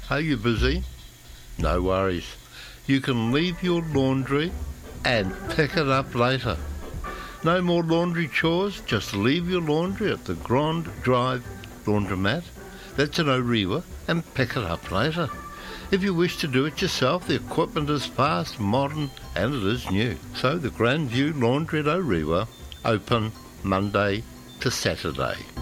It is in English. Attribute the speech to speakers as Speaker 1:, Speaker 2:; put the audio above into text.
Speaker 1: Are you busy? No worries. You can leave your laundry and pick it up later. No more laundry chores, just leave your laundry at the Grand Drive laundromat. That's in Orewa, and pick it up later. If you wish to do it yourself, the equipment is fast, modern, and it is new. So the Grandview Laundry at Orewa, open Monday to Saturday.